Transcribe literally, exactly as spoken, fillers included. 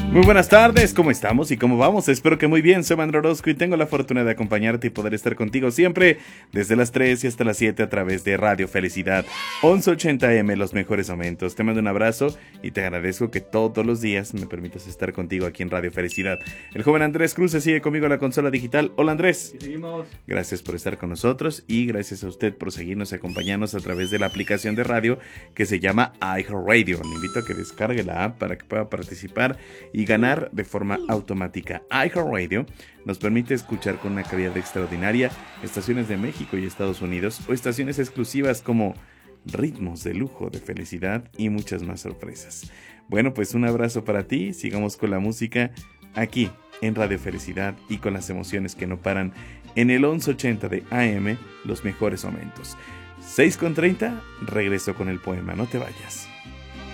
Muy buenas tardes, ¿cómo estamos y cómo vamos? Espero que muy bien, soy Mandro Orozco y tengo la fortuna de acompañarte y poder estar contigo siempre desde las tres y hasta las siete a través de Radio Felicidad once ochenta eme, los mejores momentos. Te mando un abrazo y te agradezco que todos los días me permitas estar contigo aquí en Radio Felicidad. El joven Andrés Cruz se sigue conmigo en la consola digital. Hola Andrés. Y seguimos. Gracias por estar con nosotros y gracias a usted por seguirnos y acompañarnos a través de la aplicación de radio que se llama iHeartRadio. Le invito a que descargue la app para que pueda participar y ganar de forma automática. iHeartRadio nos permite escuchar con una calidad extraordinaria estaciones de México y Estados Unidos o estaciones exclusivas como Ritmos de Lujo, de Felicidad y muchas más sorpresas. Bueno, pues un abrazo para ti. Sigamos con la música aquí en Radio Felicidad y con las emociones que no paran en el once ochenta de A M, los mejores momentos. seis con treinta, regreso con el poema. No te vayas.